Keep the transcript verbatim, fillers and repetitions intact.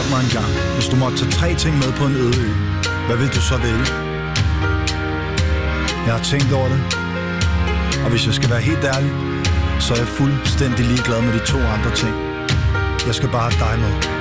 Fortæl mig engang, hvis du måtte tage tre ting med på en øde ø, hvad vil du så vælge? Jeg har tænkt over det, og hvis jeg skal være helt ærlig, så er jeg fuldstændig ligeglad med de to andre ting. Jeg skal bare have dig med.